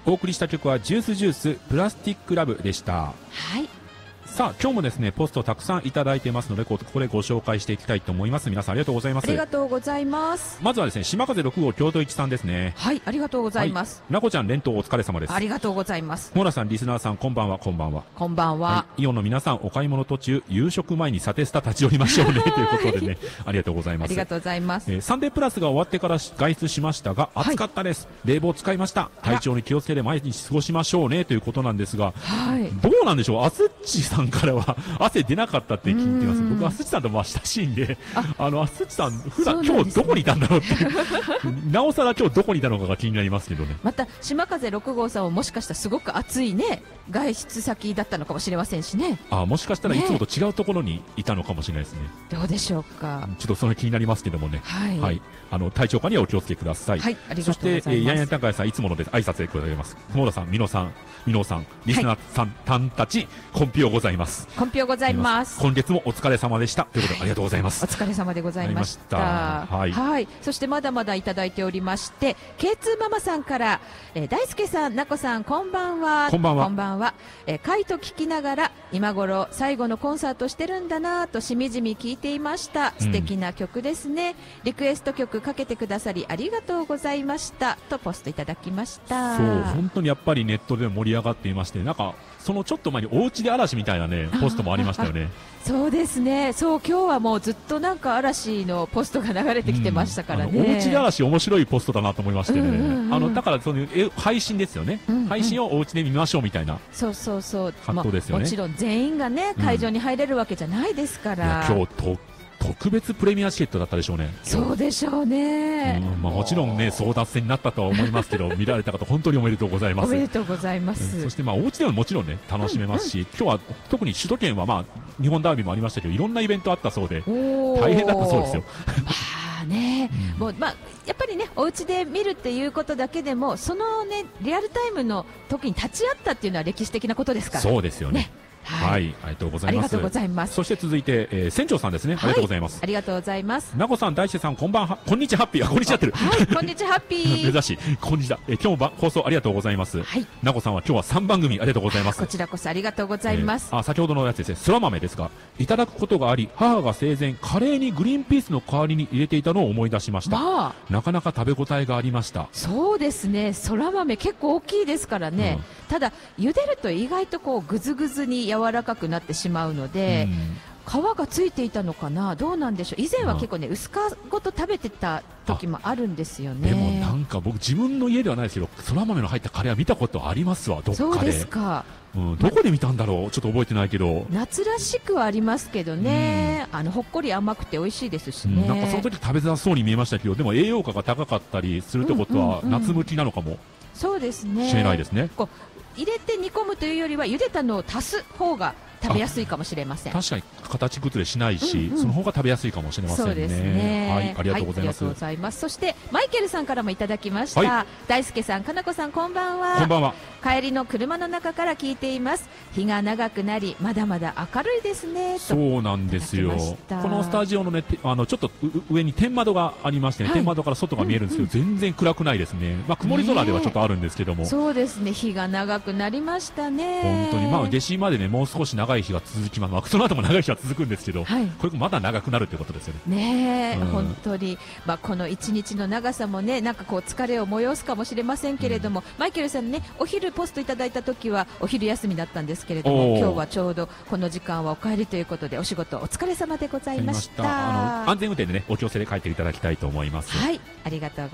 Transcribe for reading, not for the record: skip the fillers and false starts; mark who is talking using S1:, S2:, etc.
S1: お送りした曲はジュースジュースプラスティックラブでした。
S2: はい。
S1: さあ今日もですねポストたくさんいただいてますのでこれご紹介していきたいと思います。皆さんありがとうございます。
S2: ありがとうございます。
S1: まずはですね島風6号京都一さんですね。
S2: はい、ありがとうございます。
S1: なこちゃん連投お疲れ様です。
S2: ありがとうございます。
S1: モラさんリスナーさんこんばんは。こんばんは。
S2: こんばんは。
S1: イオンの皆さんお買い物途中夕食前にサテスタ立ち寄りましょうねということでねありがとうございます。
S2: ありがとうございます。
S1: サンデープラスが終わってから外出しましたが暑かったです、冷房使いました。体調に気をつけて毎日過ごしましょうねということなんですが、どうなんでしょう。アスッチさんからは汗出なかったって聞いてます。僕アスッチさんと親しいんでアスッチさん普段今日どこにいたんだろうっていうなおさら今日どこにいたのかが気になりますけどね。
S2: また島風6号さんはもしかしたらすごく暑いね外出先だったのかもしれませんしね。
S1: もしかしたらいつもと違うところにいたのかもしれないですね。
S2: どうでしょうか。
S1: ちょっとその気になりますけどもね。はい、体調管理はお気をつけください。
S2: はい、ありがとうございます。
S1: そしてやんやんたかやさんいつもので挨拶でございます。友田さん、みのさん、リスナーさん、たんたちコンピオございます。
S2: コンピオございます。
S1: 今月もお疲れ様でしたということでありがとうございます。
S2: お疲れ様でございました。はい、そしてまだまだいただいておりまして K2 ママさんから、大輔さん、なこさんこんばんは。
S1: こんばんは。
S2: こんばんは。カイト聞きながら今頃最後のコンサートしてるんだなとしみじみ聞いていました。素敵な曲ですね、リクエスト曲かけてくださりありがとうございましたとポストいただきました。
S1: そう本当にやっぱりネットで盛り上がっていまして、なんかそのちょっと前におうちで嵐みたいなねポストもありましたよね。
S2: そうですね。そう今日はもうずっとなんか嵐のポストが流れてきてましたからね。
S1: おうちで嵐面白いポストだなと思いましてね。だからその配信ですよね、配信をおうちで見ましょうみたいな
S2: 葛藤ですよね。もちろん全員がね会場に入れるわけじゃないですから、
S1: 今日特別プレミアチケットだったでしょうね。
S2: そうでしょうね。
S1: もちろんね争奪戦になったとは思いますけど見られた方本当におめでとうございます。
S2: おめでとうございます。
S1: そしてお家でももちろんね楽しめますし、今日は特に首都圏は日本ダービーもありましたけどいろんなイベントあったそうで大変だったそうですよ。もうやっぱりねお家で見るっていうことだけでもそのねリアルタイムの時に立ち会ったっていうのは歴史的なことですから。そうですよね。はい、ありがとうございます。
S2: ありがとうございます。
S1: そして続いて、船長さんですね。ありがとうございます。
S2: ありがとうございます。
S1: なこさん、大輔さん、こんにちはハッピー。こんにちはってる。
S2: はい、こんにちはハッピー。
S1: 珍しい。こんにちは。今日も放送ありがとうございます。
S2: はい。
S1: なこさんは今日は3番組ありがとうございます。
S2: こちらこそありがとうございます。
S1: 先ほどのやつですね、そら豆ですが、いただくことがあり、母が生前カレーにグリーンピースの代わりに入れていたのを思い出しました。なかなか食べ応えがありました。
S2: そうですね。そら豆結構大きいですからね。ただ茹でると意外とこうぐずぐずに柔らかくなってしまうので、皮がついていたのかな、どうなんでしょう。以前は結構ね薄皮ごと食べてた時もあるんですよね。
S1: でもなんか僕自分の家ではないですけどそら豆の入ったカレーは見たことありますわ、どっかで。
S2: そうですか。
S1: どこで見たんだろう、ちょっと覚えてないけど。
S2: 夏らしくはありますけどね、ほっこり甘くて美味しいですしね。
S1: なんかその時食べづらそうに見えましたけど、でも栄養価が高かったりするってことは夏向きなのかも
S2: そうですね。
S1: しれないですね。
S2: 入れて煮込むというよりは茹でたのを足す方が食べやすいかもしれません。
S1: 確かに形崩れしないし、その方が食べやすいかもしれませんね。
S2: そうですね。
S1: はい、ありがとうございます。
S2: ありがとうございます。そしてマイケルさんからもいただきました。大輔さん、かなこさん、こんばんは。
S1: こんばんは。
S2: 帰りの車の中から聞いています。日が長くなりまだまだ明るいですね。
S1: そうなんですよ。このスタジオのねちょっと上に天窓がありましてね、天窓から外が見えるんですけど、全然暗くないですね。曇り空ではちょっとあるんですけども。
S2: そうですね。日が長くなりましたね。
S1: 本当に夏至までねもう少し長い日が続きます。その後も長い日は続くんですけど、これまだ長くなるということですよね。
S2: 本当にこの一日の長さもねなんかこう疲れを催すかもしれませんけれども、マイケルさんねお昼ポストいただいた時はお昼休みだったんですけれども、今日はちょうどこの時間はお帰りということでお仕事お疲れ様でございました。
S1: 安全運転でねお気をつけで帰っていただきたいと思います。
S2: はい、ありがとうございます。